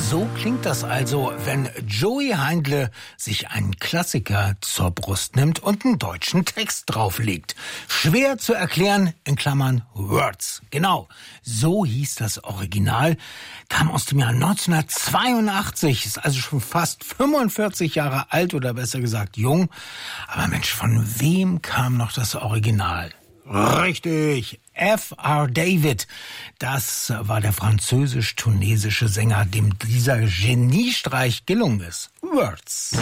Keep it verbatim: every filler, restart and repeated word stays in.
So klingt das also, wenn Joey Heindle sich einen Klassiker zur Brust nimmt und einen deutschen Text drauflegt. Schwer zu erklären, in Klammern Words. Genau, so hieß das Original, kam aus dem Jahr neunzehnhundertzweiundachtzig, ist also schon fast fünfundvierzig Jahre alt oder besser gesagt jung. Aber Mensch, von wem kam noch das Original? Richtig, F R David. Das war der französisch-tunesische Sänger, dem dieser Geniestreich gelungen ist. Words.